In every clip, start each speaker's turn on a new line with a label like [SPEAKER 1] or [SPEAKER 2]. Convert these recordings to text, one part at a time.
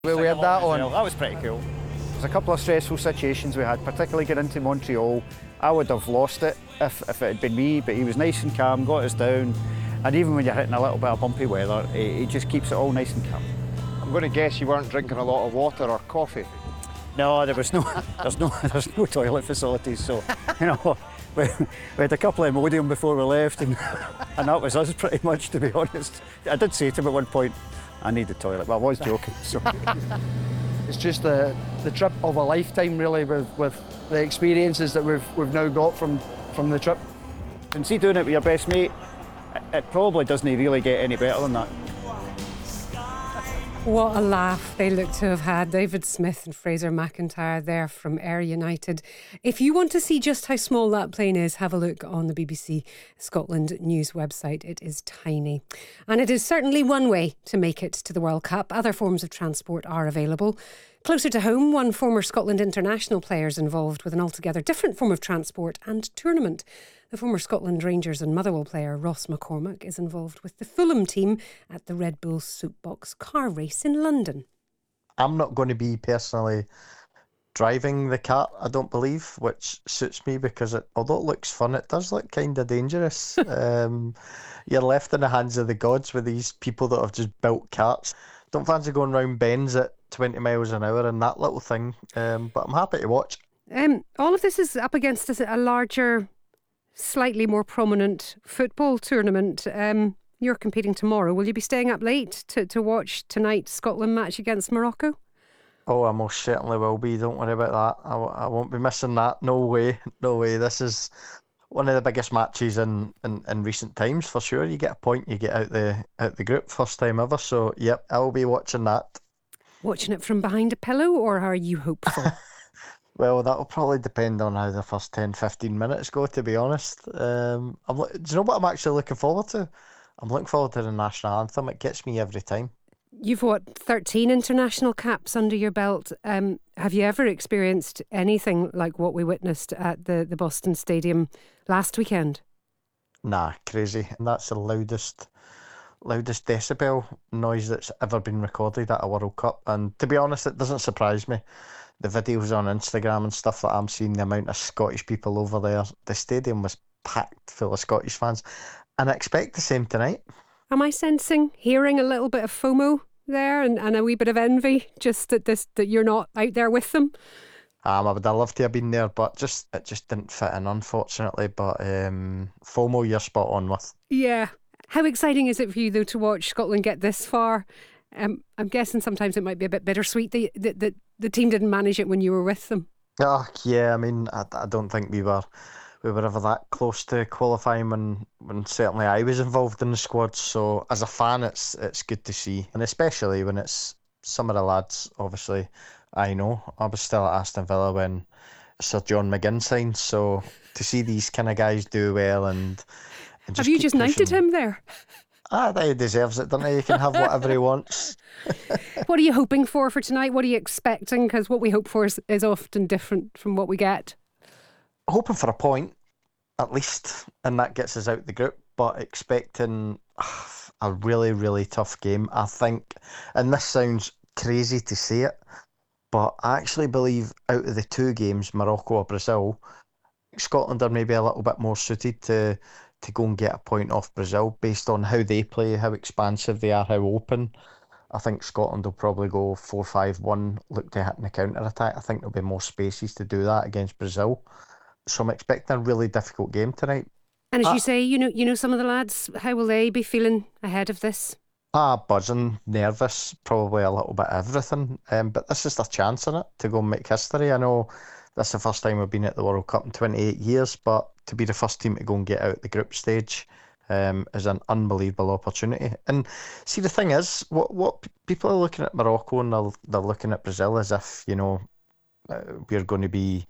[SPEAKER 1] Well, we had that on.
[SPEAKER 2] That was pretty cool.
[SPEAKER 1] There's a couple of stressful situations we had, particularly getting into Montreal. I would have lost it if it had been me, but he was nice and calm, got us down. And even when you're hitting a little bit of bumpy weather, he just keeps it all nice and calm.
[SPEAKER 3] I'm going to guess you weren't drinking a lot of water or coffee.
[SPEAKER 1] No, there's no toilet facilities, so, we had a couple of Imodium before we left, and that was us pretty much, to be honest. I did say to him at one point, I need the toilet, but I was joking. So.
[SPEAKER 4] It's just the trip of a lifetime, really, with the experiences that we've now got from the trip.
[SPEAKER 1] And see, doing it with your best mate, it probably doesn't really get any better than that.
[SPEAKER 5] What a laugh they look to have had. David Smith and Fraser McIntyre there from Ayr United. If you want to see just how small that plane is, have a look on the BBC Scotland News website. It is tiny. And it is certainly one way to make it to the World Cup. Other forms of transport are available. Closer to home, one former Scotland international player is involved with an altogether different form of transport and tournament. The former Scotland Rangers and Motherwell player Ross McCormack is involved with the Fulham team at the Red Bull Soapbox car race in London.
[SPEAKER 6] I'm not going to be personally driving the car, I don't believe, which suits me because although it looks fun, it does look kind of dangerous. You're left in the hands of the gods with these people that have just built carts. Don't fancy going round bends at 20 miles an hour and that little thing, but I'm happy to watch.
[SPEAKER 5] All of this is up against a larger, slightly more prominent football tournament. You're competing tomorrow. Will you be staying up late to watch tonight's Scotland match against Morocco?
[SPEAKER 6] Oh, I most certainly will be. Don't worry about that. I won't be missing that. No way. No way. This is one of the biggest matches in recent times for sure. You get a point, you get out the group, first time ever. So, yep, I will be watching that. Watching
[SPEAKER 5] it from behind a pillow, or are you hopeful?
[SPEAKER 6] Well, that'll probably depend on how the first 10-15 minutes go, to be honest. Do you know what I'm actually looking forward to? I'm looking forward to the national anthem. It gets me every time.
[SPEAKER 5] You've, 13 international caps under your belt. Have you ever experienced anything like what we witnessed at the Boston Stadium last weekend?
[SPEAKER 6] Nah, crazy. And that's the loudest decibel noise that's ever been recorded at a World Cup. And to be honest, it doesn't surprise me. The videos on Instagram and stuff that I'm seeing, the amount of Scottish people over there, the stadium was packed full of Scottish fans. And I expect the same tonight.
[SPEAKER 5] Am I hearing a little bit of FOMO there and a wee bit of envy, just that you're not out there with them?
[SPEAKER 6] I would have loved to have been there, but it just didn't fit in, unfortunately. But FOMO, you're spot on with.
[SPEAKER 5] Yeah. How exciting is it for you, though, to watch Scotland get this far? I'm guessing sometimes it might be a bit bittersweet that the team didn't manage it when you were with them.
[SPEAKER 6] Oh, yeah. I mean, I don't think we were ever that close to qualifying when certainly I was involved in the squad. So as a fan, it's good to see, and especially when it's some of the lads. Obviously, I know I was still at Aston Villa when Sir John McGinn signed. So to see these kind of guys do well and just
[SPEAKER 5] have you just knighted him there?
[SPEAKER 6] He deserves it, doesn't he? You can have whatever he wants.
[SPEAKER 5] What are you hoping for tonight? What are you expecting? Because what we hope for is often different from what we get.
[SPEAKER 6] Hoping for a point, at least, and that gets us out the group, but expecting a really, really tough game, I think. And this sounds crazy to say it, but I actually believe out of the two games, Morocco or Brazil, Scotland are maybe a little bit more suited to go and get a point off Brazil based on how they play, how expansive they are, how open. I think Scotland will probably go 4-5-1, look to hit in the counter-attack. I think there'll be more spaces to do that against Brazil. So I'm expecting a really difficult game tonight.
[SPEAKER 5] And as you say, you know some of the lads, how will they be feeling ahead of this?
[SPEAKER 6] Buzzing, nervous, probably a little bit of everything. But this is their chance in it to go and make history. I know this is the first time we've been at the World Cup in 28 years, but to be the first team to go and get out the group stage is an unbelievable opportunity. And see, the thing is, what people are looking at Morocco and they're looking at Brazil as if, we're going to be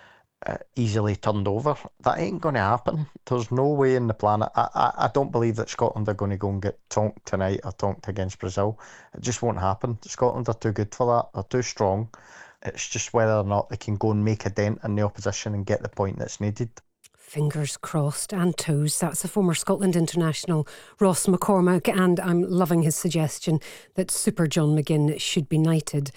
[SPEAKER 6] easily turned over. That ain't going to happen. There's no way in the planet. I don't believe that Scotland are going to go and get tonked tonight or tonked against Brazil. It just won't happen. Scotland are too good for that. They're too strong. It's just whether or not they can go and make a dent in the opposition and get the point that's needed.
[SPEAKER 5] Fingers crossed and toes. That's the former Scotland international Ross McCormack, and I'm loving his suggestion that Super John McGinn should be knighted.